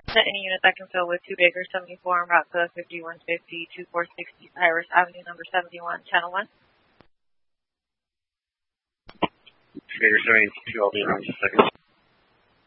Any unit that can fill with 2 Baker 74 en route to 5150 2460 Iris Avenue, number 71, channel 1. Baker 72, I'll be in 1 second.